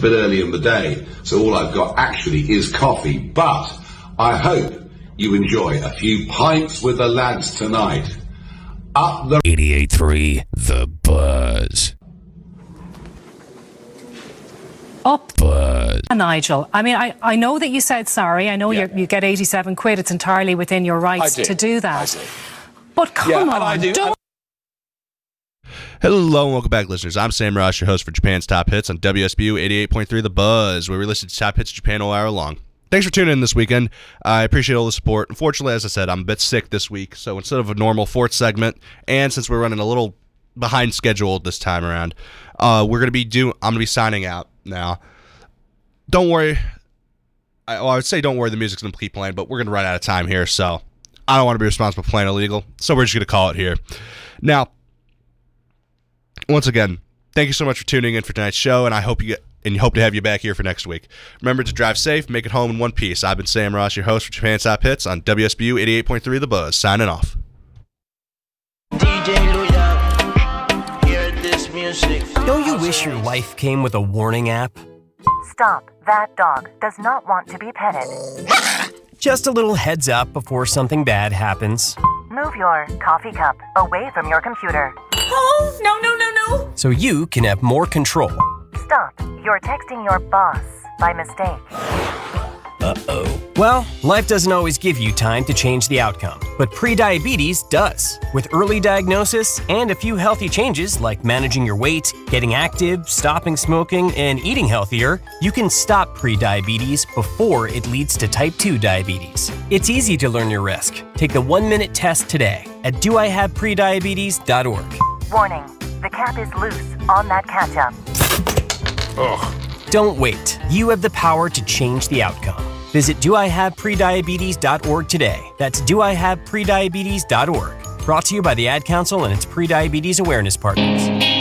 bit early in the day, so all I've got actually is coffee. But I hope you enjoy a few pints with the lads tonight. Up the 88.3 The Buzz. Up, Buzz. Nigel. I mean, I know that you said sorry. I know you get 87 quid. It's entirely within your rights to do that. But come on, don't. Hello and welcome back, listeners. I'm Sam Ross, your host for Japan's Top Hits on WSBU 88.3 The Buzz, where we listen to top hits of Japan all hour long. Thanks for tuning in this weekend. I appreciate all the support. Unfortunately, as I said, I'm a bit sick this week, so instead of a normal fourth segment, and since we're running a little behind schedule this time around, I'm going to be signing out now. Don't worry. I would say don't worry, the music's going to keep playing, but we're going to run out of time here, so I don't want to be responsible for playing illegal, so we're just going to call it here. Now, once again, thank you so much for tuning in for tonight's show, and I hope to have you back here for next week. Remember to drive safe, make it home in one piece. I've been Sam Ross, your host for Japan's Top Hits on WSBU 88.3 The Buzz, signing off. DJ Luya, hear this music. Don't you wish your life came with a warning app? Stop. That dog does not want to be petted. Just a little heads up before something bad happens. Move your coffee cup away from your computer. Oh, no. So you can have more control. Stop. You're texting your boss by mistake. Uh-oh. Well, life doesn't always give you time to change the outcome, but prediabetes does. With early diagnosis and a few healthy changes like managing your weight, getting active, stopping smoking, and eating healthier, you can stop prediabetes before it leads to type 2 diabetes. It's easy to learn your risk. Take the 1-minute test today at doihaveprediabetes.org. Warning. The cap is loose on that ketchup. Ugh. Don't wait. You have the power to change the outcome. Visit doihaveprediabetes.org today. That's doihaveprediabetes.org. Brought to you by the Ad Council and its Prediabetes Awareness Partners.